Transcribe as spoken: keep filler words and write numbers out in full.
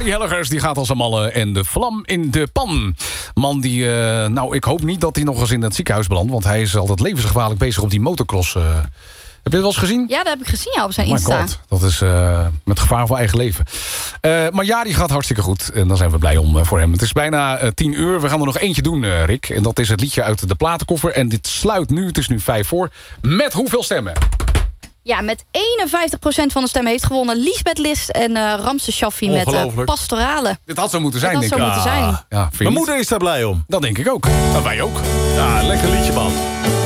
Jari Hellegers die gaat als een malle en de vlam in de pan. Man die, uh, nou ik hoop niet dat hij nog eens in het ziekenhuis belandt... want hij is altijd levensgevaarlijk bezig op die motocross. Uh. Heb je het wel eens gezien? Ja, dat heb ik gezien ja, op zijn oh my Insta. God, dat is uh, met gevaar voor eigen leven. Uh, maar Jari gaat hartstikke goed en daar zijn we blij om uh, voor hem. Het is bijna uh, tien uur, we gaan er nog eentje doen, uh, Rick. En dat is het liedje uit de platenkoffer. En dit sluit nu, het is nu vijf voor, met hoeveel stemmen? Ja, met eenenvijftig procent van de stemmen heeft gewonnen Liesbeth List en uh, Ramse Shaffi met uh, Pastorale. Dit had zo moeten zijn, Dit had denk ik. zo moeten zijn. Ja, Mijn moeder is daar blij om. Dat denk ik ook. Dat wij ook. Ja, lekker liedje, man.